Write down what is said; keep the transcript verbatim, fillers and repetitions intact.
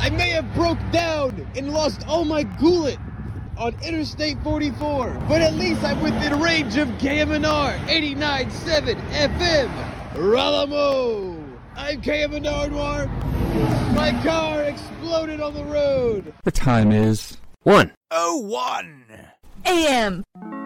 I may have broke down and lost all my goulet on Interstate forty-four, but at least I'm within range of K M N R eighty-nine point seven F M. Ralamo! I'm K M N R Noir. My car exploded on the road. The time is one oh one A M